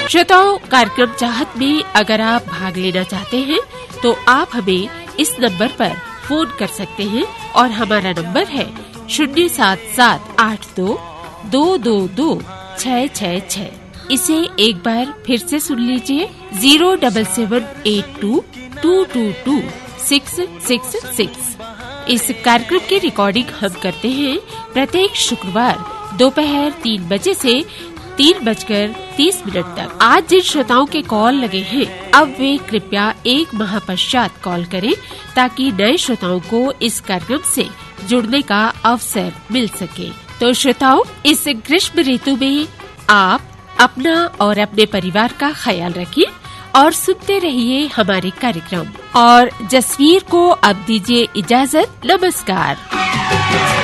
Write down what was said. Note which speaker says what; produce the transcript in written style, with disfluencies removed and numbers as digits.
Speaker 1: श्रोताओं, कार्यक्रम चाहत में अगर आप भाग लेना चाहते हैं तो आप हमें इस नंबर पर फोन कर सकते हैं और हमारा नंबर है 07782222666। इसे एक बार फिर से सुन लीजिए 07782222666। इस कार्यक्रम की रिकॉर्डिंग हम करते हैं प्रत्येक शुक्रवार दोपहर 3 बजे से 3:30 तक। आज जिन श्रोताओं के कॉल लगे हैं अब वे कृपया 1 माह पश्चात कॉल करें ताकि नए श्रोताओं को इस कार्यक्रम से जुड़ने का अवसर मिल सके। तो श्रोताओं, इस ग्रीष्म ऋतु में आप अपना और अपने परिवार का ख्याल रखिए और सुनते रहिए हमारे कार्यक्रम। और जसवीर को अब दीजिए इजाजत। नमस्कार।